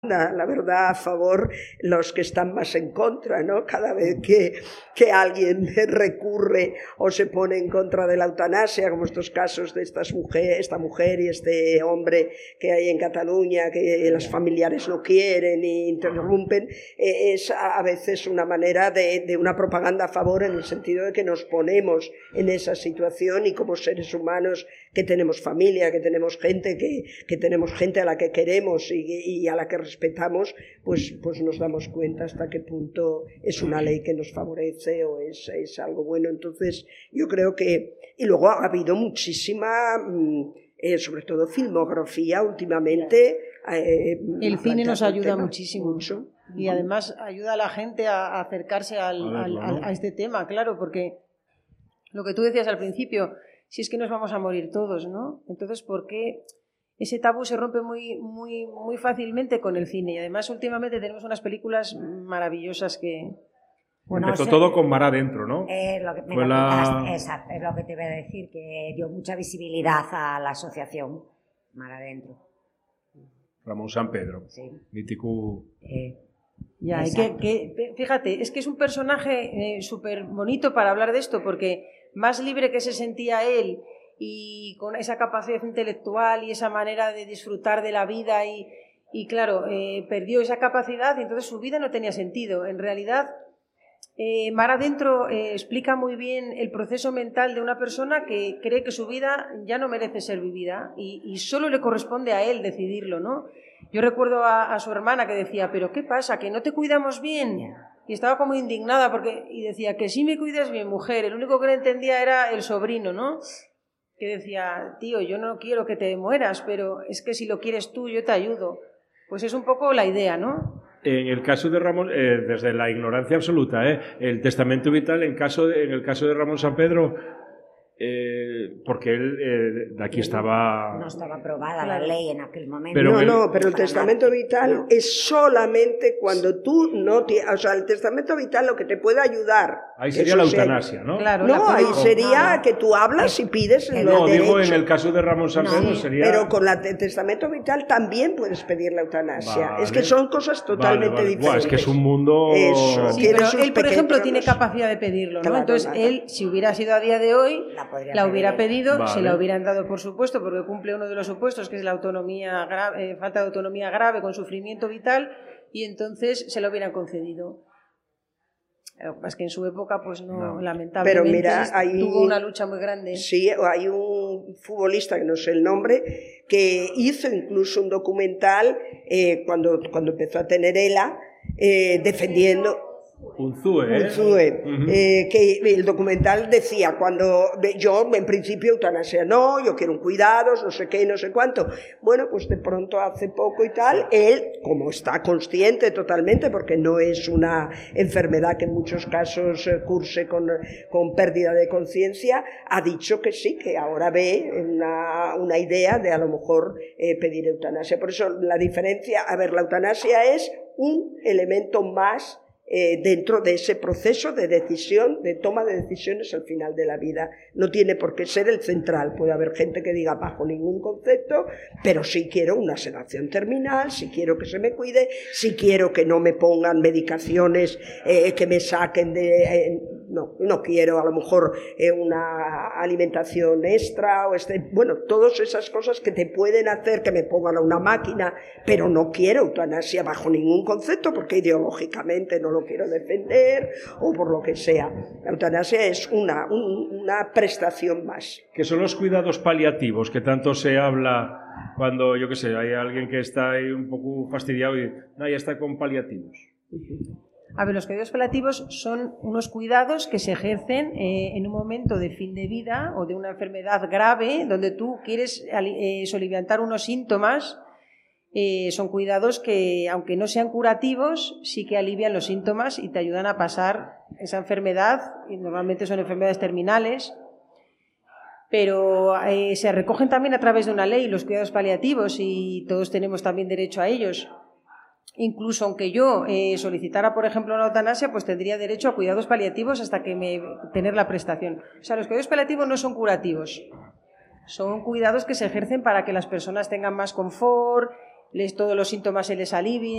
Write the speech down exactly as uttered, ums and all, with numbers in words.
la verdad, a favor, los que están más en contra, ¿no? Cada vez que, que alguien recurre o se pone en contra de la eutanasia, como estos casos de estas mujer, esta mujer y este hombre que hay en Cataluña, que los familiares no quieren e interrumpen, eh, es a veces una manera de, de una propaganda a favor, en el sentido de que nos ponemos en esa situación y como seres humanos que tenemos familia, que tenemos gente, que, que tenemos gente a la que queremos y, y a la que respetamos, pues, pues nos damos cuenta hasta qué punto es una ley que nos favorece o es, es algo bueno. Entonces yo creo que, y luego ha habido muchísima, eh, sobre todo filmografía últimamente. Eh, el cine nos ayuda muchísimo mucho. Y además ayuda a la gente a acercarse al, a, verlo, al, ¿no? a este tema, claro, porque lo que tú decías al principio, si es que nos vamos a morir todos, ¿no? Entonces, ¿por qué ese tabú se rompe muy, muy, muy fácilmente con el cine? Y además, últimamente tenemos unas películas maravillosas que... Bueno, empezó o sea, todo con Mar Adentro, ¿no? Eh, lo que, me lo la... Exacto, es lo que te iba a decir, que dio mucha visibilidad a la asociación Mar Adentro. Ramón San Pedro, sí. Mítico... Eh, ya, y que, que, fíjate, es que es un personaje eh, súper bonito para hablar de esto, porque más libre que se sentía él y con esa capacidad intelectual y esa manera de disfrutar de la vida y, y claro, eh, perdió esa capacidad y entonces su vida no tenía sentido. En realidad, eh, Mar Adentro eh, explica muy bien el proceso mental de una persona que cree que su vida ya no merece ser vivida y, y solo le corresponde a él decidirlo, ¿no? Yo recuerdo a, a su hermana que decía, ¿pero qué pasa? ¿Que no te cuidamos bien? Y estaba como indignada porque, y decía, que sí me cuidas bien, mujer. El único que le entendía era el sobrino, ¿no? Que decía, tío, yo no quiero que te mueras, pero es que si lo quieres tú, yo te ayudo. Pues es un poco la idea, ¿no? En el caso de Ramón, eh, desde la ignorancia absoluta, ¿eh? El testamento vital, en, caso de, en el caso de Ramón San Pedro... Eh, porque él eh, de aquí estaba... No estaba aprobada la ley en aquel momento. Pero no, él... no, pero el testamento vital no. Es solamente cuando tú no tienes... O sea, el testamento vital lo que te puede ayudar... Ahí sería la eutanasia, sea, ¿no? Claro, no, ahí sería no. que tú hablas y pides el No, derecho. digo, en el caso de Ramón San Pedro no, sería... Pero con la, el testamento vital también puedes pedir la eutanasia. Vale. Es que son cosas totalmente vale, vale. diferentes. Buah, es que es un mundo... Eso. Sí, pero él, por ejemplo, tiene capacidad de pedirlo, ¿no? Claro, Entonces, claro. él, si hubiera sido a día de hoy... La hubiera pedido, vale. se la hubieran dado por supuesto, porque cumple uno de los supuestos, que es la autonomía grave, eh, falta de autonomía grave con sufrimiento vital, y entonces se lo hubieran concedido. Lo que pasa es que en su época, pues no, no. lamentablemente, Pero mira, hay, tuvo una lucha muy grande. Sí, hay un futbolista, que no sé el nombre, que hizo incluso un documental eh, cuando, cuando empezó a tener ELA, eh, defendiendo... Unzúe, ¿eh? Unzúe, uh-huh. eh, que el documental decía, cuando yo en principio eutanasia no, yo quiero un cuidados, no sé qué, no sé cuánto. Bueno, pues de pronto hace poco y tal, él, como está consciente totalmente, porque no es una enfermedad que en muchos casos curse con, con pérdida de conciencia, ha dicho que sí, que ahora ve una, una idea de a lo mejor eh, pedir eutanasia. Por eso la diferencia, a ver, la eutanasia es un elemento más Eh, dentro de ese proceso de decisión, de toma de decisiones al final de la vida. No tiene por qué ser el central. Puede haber gente que diga bajo ningún concepto, pero sí quiero una sedación terminal, sí quiero que se me cuide, sí quiero que no me pongan medicaciones eh, que me saquen de... Eh, no, no quiero a lo mejor eh, una alimentación extra, o este, bueno, todas esas cosas que te pueden hacer que me pongan a una máquina, pero no quiero eutanasia bajo ningún concepto, porque ideológicamente no lo quiero defender o por lo que sea. La eutanasia es una, un, una prestación más. ¿Qué son los cuidados paliativos que tanto se habla cuando, yo qué sé, hay alguien que está ahí un poco fastidiado y no, ya está con paliativos? A ver, los cuidados paliativos son unos cuidados que se ejercen eh, en un momento de fin de vida o de una enfermedad grave donde tú quieres eh, soliviantar unos síntomas. Eh, son cuidados que, aunque no sean curativos, sí que alivian los síntomas y te ayudan a pasar esa enfermedad, y normalmente son enfermedades terminales, pero eh, se recogen también a través de una ley los cuidados paliativos y todos tenemos también derecho a ellos. Incluso aunque yo eh, solicitara, por ejemplo, una eutanasia, pues tendría derecho a cuidados paliativos hasta que me tener la prestación. O sea, los cuidados paliativos no son curativos, son cuidados que se ejercen para que las personas tengan más confort, les, todos los síntomas se les alivien.